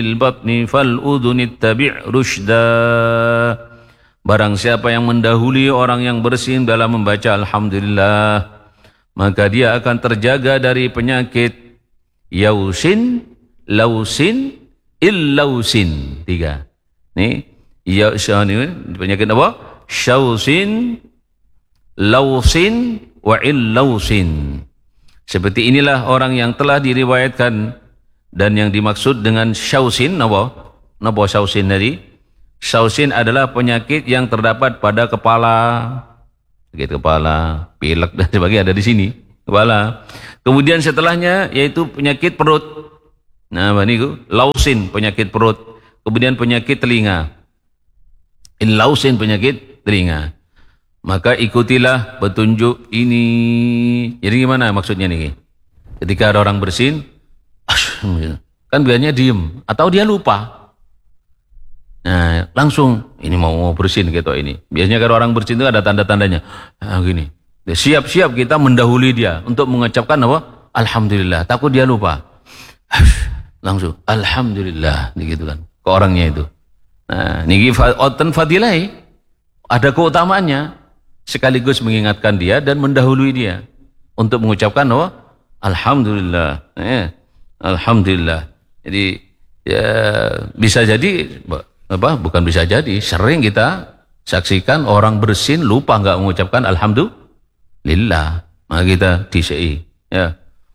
batni fal udhuni tabi' rusyda. Barang siapa yang mendahului orang yang bersin dalam membaca alhamdulillah, maka dia akan terjaga dari penyakit yausin, lausin, illausin. 3. Nih, yausin penyakit apa? Syausin, lausin, wa illausin. Seperti inilah orang yang telah diriwayatkan, dan yang dimaksud dengan syausin apa? Napa syausin tadi? Syausin adalah penyakit yang terdapat pada kepala, sakit kepala, pilek dan sebagainya ada di sini, kepala. Kemudian setelahnya yaitu penyakit perut. Nah, ini lausin penyakit perut. Kemudian penyakit telinga. Illausin penyakit telinga. Maka ikutilah petunjuk ini. Jadi gimana maksudnya nih? Ketika ada orang bersin, kan biasanya diem atau dia lupa. Nah, langsung ini mau bersin gitu ini. Biasanya kalau orang bersin itu ada tanda-tandanya. Nah, gini. Siap-siap kita mendahului dia untuk mengucapkan apa? Alhamdulillah. Takut dia lupa. Langsung alhamdulillah gitu kan. Ke orangnya itu. Nah, niki fadilah ada keutamaannya, sekaligus mengingatkan dia dan mendahului dia untuk mengucapkan apa? Alhamdulillah. Alhamdulillah. Jadi ya bisa jadi bukan bisa jadi, sering kita saksikan orang bersin lupa enggak mengucapkan alhamdulillah. Maka kita disei ya.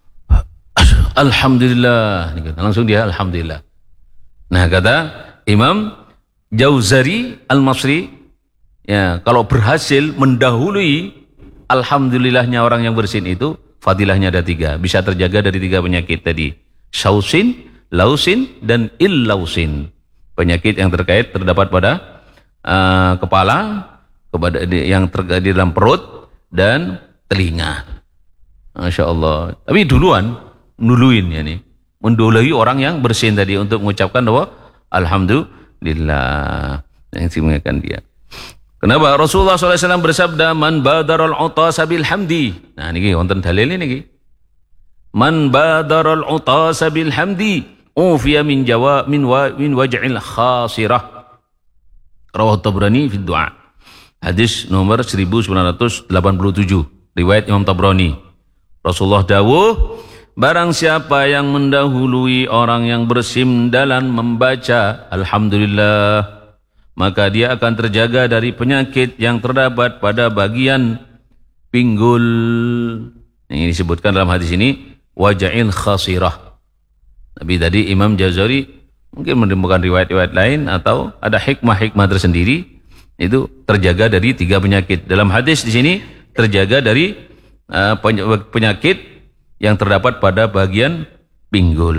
Alhamdulillah. Langsung dia alhamdulillah. Nah, kata Imam Jauzari Al-Masri, ya, kalau berhasil mendahului alhamdulillahnya orang yang bersin itu, fadilahnya ada 3, bisa terjaga dari 3 penyakit tadi. Syausin, lausin, dan illausin. Penyakit yang terdapat pada kepala, yang terjadi dalam perut dan telinga. Masya Allah. Tapi nuluin ya nih, mendahului orang yang bersin tadi untuk mengucapkan bahwa alhamdulillah, yang dimuliakan dia. Kenapa Rasulullah SAW bersabda, man badarul utasa bil hamdi. Nah ini wonten dalil ini. Man badarul utasa bil hamdi ufiya min waj'il khasirah. Rawahu Tabrani fi du'a. Hadis nomor 1987, riwayat Imam Tabrani. Rasulullah dawuh, barang siapa yang mendahului orang yang bersin dalam membaca alhamdulillah, maka dia akan terjaga dari penyakit yang terdapat pada bagian pinggul. Ini disebutkan dalam hadis ini waj'il khasirah. Tapi tadi Imam Jazari mungkin menemukan riwayat-riwayat lain atau ada hikmah-hikmah tersendiri, itu terjaga dari 3 penyakit. Dalam hadis di sini terjaga dari penyakit yang terdapat pada bagian pinggul.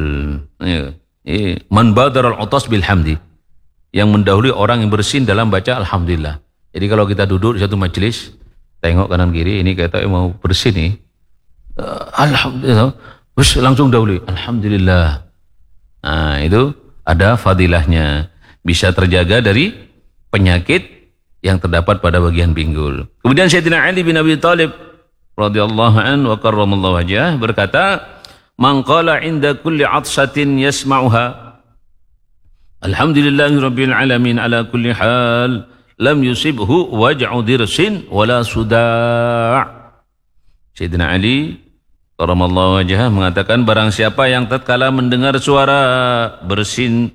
Man badaral utas bil hamdi, yang mendahului orang yang bersin dalam baca alhamdulillah. Jadi kalau kita duduk di satu majelis, tengok kanan kiri, ini kita mau bersin nih, alhamdulillah, langsung dahului alhamdulillah. Nah, itu ada fadilahnya, bisa terjaga dari penyakit yang terdapat pada bagian pinggul. Kemudian Sayyidina Ali bin Abi Thalib radhiyallahu anhu wa karramallahu wajhah berkata, man qala inda kulli 'atsatin yasma'uha alhamdulillahi rabbil alamin ala kulli hal lam yusibhu waj'u dirsin wala suda'. Sayyidina Ali karramallahu wajhah mengatakan, barang siapa yang tatkala mendengar suara bersin,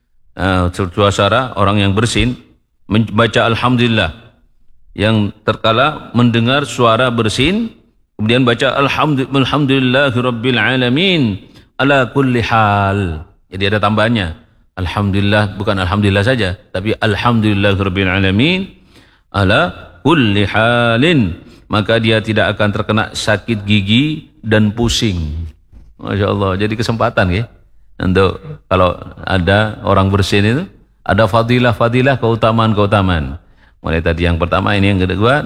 suara orang yang bersin membaca alhamdulillah, yang terkala mendengar suara bersin kemudian baca alhamdulillahi rabbil alamin ala kulli hal. Jadi ada tambahannya, alhamdulillah, bukan alhamdulillah saja, tapi alhamdulillahi rabbil alamin ala kulli halin, maka dia tidak akan terkena sakit gigi dan pusing. Masya Allah. Jadi kesempatan ya, untuk kalau ada orang bersin itu ada fadilah-fadilah, keutamaan-keutamaan. Mulai tadi yang pertama, ini yang kedua,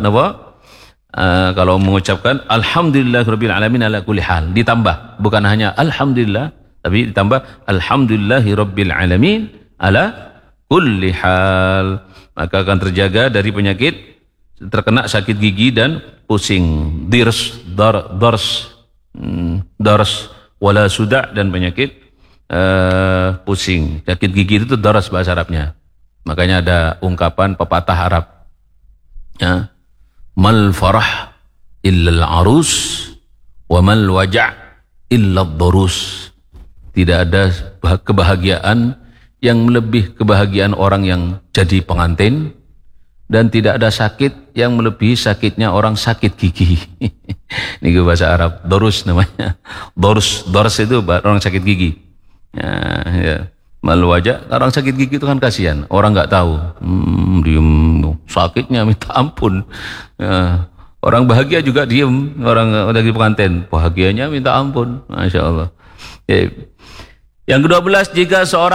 kalau mengucapkan alhamdulillahirabbil alamin ala kulli hal, ditambah bukan hanya alhamdulillah, tapi ditambah alhamdulillahirabbil alamin ala kulli hal, maka akan terjaga dari penyakit terkena sakit gigi dan pusing, dars, wala suda', dan penyakit pusing. Sakit gigi itu daras bahasa Arabnya. Makanya ada ungkapan pepatah Arab. Ya. Mal farah illal arus wa mal waja' illad durus. Tidak ada kebahagiaan yang melebihi kebahagiaan orang yang jadi pengantin, dan tidak ada sakit yang melebihi sakitnya orang sakit gigi. Ini bahasa Arab, dorus namanya. Dorus itu orang sakit gigi. Ya. Malu aja, orang sakit gigi itu kan kasihan. Orang nggak tahu, diem, sakitnya minta ampun. Ya. Orang bahagia juga diem, orang lagi pengantin, bahagianya minta ampun. Masya Allah. Ya. Yang ke-12, jika seorang